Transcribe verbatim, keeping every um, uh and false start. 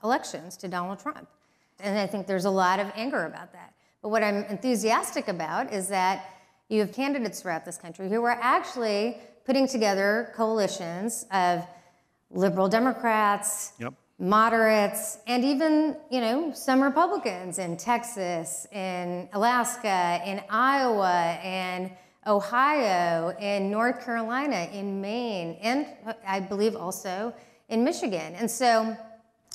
elections to Donald Trump. And I think there's a lot of anger about that. But what I'm enthusiastic about is that you have candidates throughout this country who are actually putting together coalitions of liberal Democrats, yep. moderates, and even, you know, some Republicans in Texas, in Alaska, in Iowa, and Ohio, in North Carolina, in Maine, and I believe also in Michigan. And so